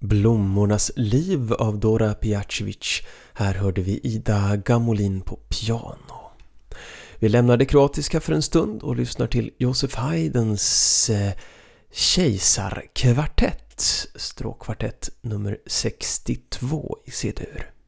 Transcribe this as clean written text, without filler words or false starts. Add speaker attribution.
Speaker 1: Blommornas liv av Dora Pejacevic. Här hörde vi Ida Gamolin på piano. Vi lämnar det kroatiska för en stund och lyssnar till Josef Haydns Kejsarkvartett, stråkkvartett nummer 62 i C-dur.